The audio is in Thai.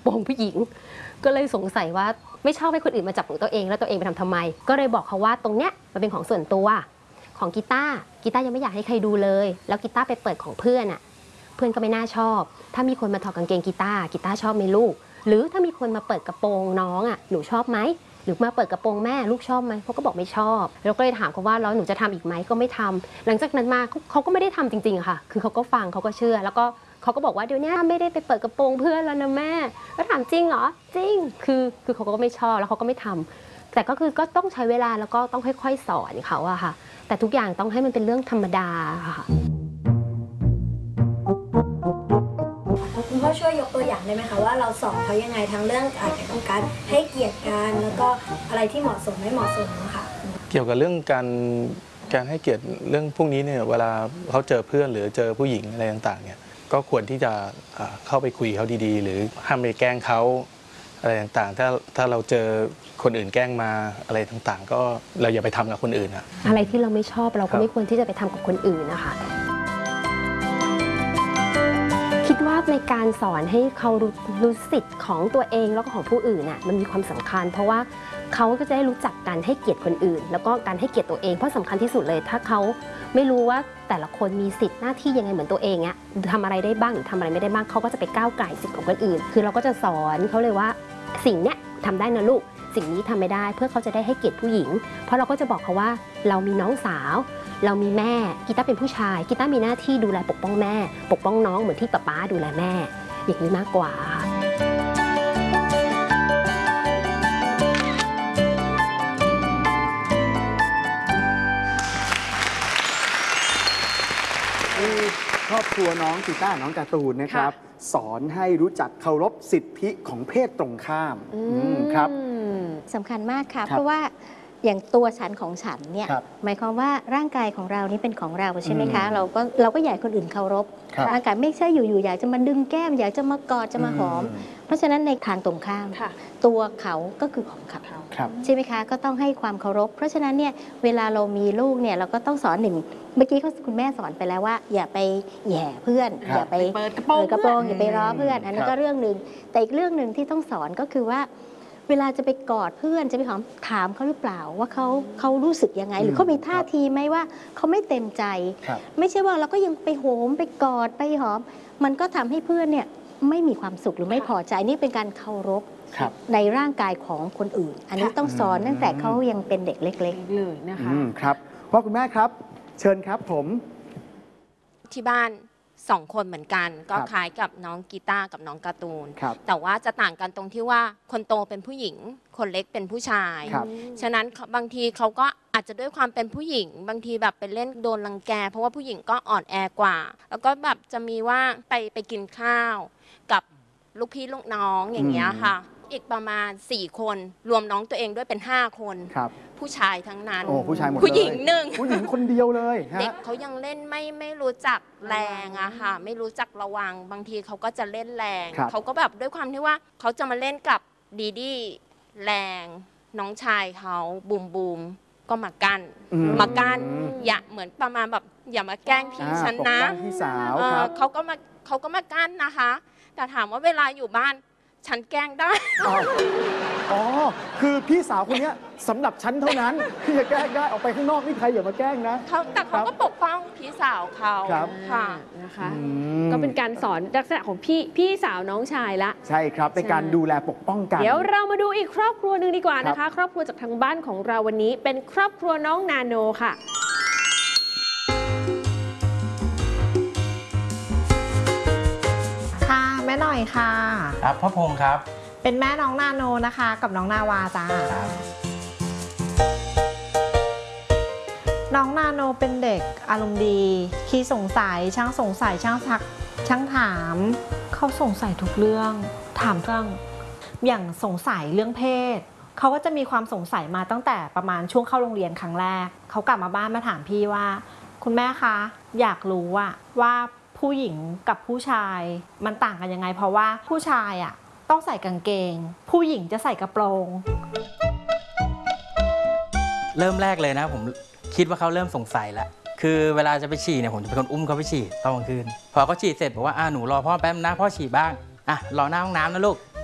โปรงผู้หญิงก็เลยสงสัยว่าไม่ชอบให้คนอื่นมาจับของตัวเองแล้วตัวเองไปทำไมก็เลยบอกเขาว่าตรงเนี้ยมันเป็นของส่วนตัวของกีตาร์ยังไม่อยากให้ใครดูเลยแล้วกีตาร์ไปเปิดของเพื่อนเพื่อนก็ไม่น่าชอบถ้ามีคนมาถอดกางเกงกีตาร์ชอบไหมลูกหรือถ้ามีคนมาเปิดกระโปรงน้องหนูชอบไหมหรือมาเปิดกระโปรงแม่ลูกชอบไหมเขาก็บอกไม่ชอบเราก็เลยถามเขาว่าแล้วหนูจะทำอีกไหมก็ไม่ทำหลังจากนั้นมาเขาก็ไม่ได้ทำจริงๆค่ะคือเขาก็ฟังเขาก็เชื่อแล้วก็เขาก็บอกว่าเดี๋ยวนี้ไม่ได้ไปเปิดกระโปรงเพื่อนแล้วนะแม่แล้วถามจริงเหรอจริงคือเขาก็ไม่ชอบแล้วเขาก็ไม่ทำแต่ก็คือก็ต้องใช้เวลาแล้วก็ต้องค่อยๆสอนเขาอะค่ะแต่ทุกอย่างต้องให้มันเป็นเรื่องธรรมดาค่ะคุณพ่อช่วยยกตัวอย่างได้ไหมคะว่าเราสอนเขายังไงทั้งเรื่องเกี่ยวกับการให้เกียรติกันแล้วก็อะไรที่เหมาะสมไม่เหมาะสมนะคะเกี่ยวกับเรื่องการให้เกียรติเรื่องพวกนี้เนี่ยเวลาเขาเจอเพื่อนหรือเจอผู้หญิงอะไรต่างๆเนี่ยก็ควรที่จะเข้าไปคุยเขาดีๆหรือห้ามไปแกล้งเขาอะไรต่างๆถ้าเราเจอคนอื่นแกล้งมาอะไรต่างๆก็เราอย่าไปทำกับคนอื่นอะไรที่เราไม่ชอบเราก็ไม่ควรที่จะไปทำกับคนอื่นนะคะคิดว่าในการสอนให้เขารู้สิทธิ์ของตัวเองแล้วก็ของผู้อื่นมันมีความสำคัญเพราะว่าเขาก็จะได้รู้จักการให้เกียรติคนอื่นแล้วก็การให้เกียรติตัวเองเพราะสำคัญที่สุดเลยถ้าเขาไม่รู้ว่าแต่ละคนมีสิทธิ์หน้าที่ยังไงเหมือนตัวเองทำอะไรได้บ้างหรือทำอะไรไม่ได้บ้างเขาก็จะไปก้าวไก่สิทธิ์ของคนอื่นคือเราก็จะสอนเขาเลยว่าสิ่งเนี้ยทำได้นะลูกสิ่งนี้ทำไม่ได้เพื่อเขาจะได้ให้เกียรติผู้หญิงเพราะเราก็จะบอกเขาว่าเรามีน้องสาวเรามีแม่กีตาร์เป็นผู้ชายกีตาร์มีหน้าที่ดูแลปกป้องแม่ปกป้องน้องเหมือนที่ป๊าดูแลแม่อย่างนี้มากกว่าครอบครัวน้องกีตาร์น้องการ์ตูนนะครับสอนให้รู้จักเคารพสิทธิของเพศตรงข้ามครับสำคัญมากค่ะเพราะว่าอย่างตัวฉันของฉันเนี่ยหมายความว่าร่างกายของเรานี่เป็นของเราใช่ไหมคะเราก็อยากคนอื่นเคารพร่างกายไม่ใช่อยู่ๆอยากจะมาดึงแก้มอยากจะมากอดจะมาหอมเพราะฉะนั้นในทางตรงข้ามตัวเขาก็คือของเขาใช่ไหมคะก็ต้องให้ความเคารพเพราะฉะนั้นเนี่ยเวลาเรามีลูกเนี่ยเราก็ต้องสอนหนึ่งเมื่อกี้คุณแม่สอนไปแล้วว่าอย่าไปแย่เพื่อนอย่าไปเปิดกระโปรงอย่าไปล้อเพื่อนอันนั้นก็เรื่องหนึ่งแต่อีกเรื่องหนึ่งที่ต้องสอนก็คือว่าเวลาจะไปกอดเพื่อนจะไปหอมถามเขาหรือเปล่าว่าเขารู้สึกยังไงหรือเขามีท่าทีไหมว่าเขาไม่เต็มใจไม่ใช่ว่าเราก็ยังไปโหมไปกอดไปหอมมันก็ทำให้เพื่อนเนี่ยไม่มีความสุขหรือไม่พอใจนี่เป็นการเคารพในร่างกายของคนอื่นอันนี้ต้องสอนตั้งแต่เขายังเป็นเด็กเล็กๆเลยนะคะครับพ่อคุณแม่ครับเชิญครับผมที่บ้าน2 คนเหมือนกันก็คล้ายกับน้องกีตาร์กับน้องการ์ตูนแต่ว่าจะต่างกันตรงที่ว่าคนโตเป็นผู้หญิงคนเล็กเป็นผู้ชายฉะนั้นบางทีเขาก็อาจจะด้วยความเป็นผู้หญิงบางทีแบบไปเล่นโดนรังแกเพราะว่าผู้หญิงก็อ่อนแอกว่าแล้วก็แบบจะมีว่าไปกินข้าวกับลูกพี่ลูกน้องอย่างเงี้ยค่ะอีกประมาณ4 คนรวมน้องตัวเองด้วยเป็น5 คนผู้ชายทั้งนั้นผู้ชายหมดเลยผู้หญิง1 ผู้หญิงคนเดียวเลยเด็กเขายังเล่นไม่รู้จักแรงอะค่ะไม่รู้จักระวังบางทีเขาก็จะเล่นแรงเขาก็แบบด้วยความที่ว่าเขาจะมาเล่นกับดีแรงน้องชายเขาบูมก็มากั้นอย่าเหมือนประมาณแบบอย่ามาแกล้งพี่ฉันนะพี่สาวเขาก็มากั้นนะคะแต่ถามว่าเวลาอยู่บ้านฉันแกล้งได้อ๋อคือพี่สาวคนนี้สำหรับฉันเท่านั้นที่จะแกล้งได้ออกไปข้างนอกนี่ใครอย่ามาแกล้งนะแต่เขาก็ปกป้องพี่สาวเขาค่ะนะคะก็เป็นการสอนลักษณะของพี่สาวน้องชายละใช่ครับเป็นการดูแลปกป้องกันเดี๋ยวเรามาดูอีกครอบครัวหนึ่งดีกว่านะคะครอบครัวจากทางบ้านของเราวันนี้เป็นครอบครัวน้องนาโนค่ะแม่หน่อยค่ะครับพ่อพงษ์ครับเป็นแม่น้องนาโนนะคะกับน้องนาวาจ้าน้องนาโนเป็นเด็กอารมณ์ดีขี้สงสัยช่างสงสัยช่างซักช่างถามเขาสงสัยทุกเรื่องถามเรื่องอย่างสงสัยเรื่องเพศเขาก็จะมีความสงสัยมาตั้งแต่ประมาณช่วงเข้าโรงเรียนครั้งแรกเขากลับมาบ้านมาถามพี่ว่าคุณแม่คะอยากรู้ว่าผู้หญิงกับผู้ชายมันต่างกันยังไงเพราะว่าผู้ชายต้องใส่กางเกงผู้หญิงจะใส่กระโปรงเริ่มแรกเลยนะผมคิดว่าเขาเริ่มสงสัยแล้วคือเวลาจะไปฉี่เนี่ยผมจะเป็นคนอุ้มเขาไปฉี่ตอนกลางคืนพอเขาฉี่เสร็จบอกว่าหนูรอพ่อแป๊บนะพ่อฉี่บ้างรอหน้าห้องน้ำนะลูก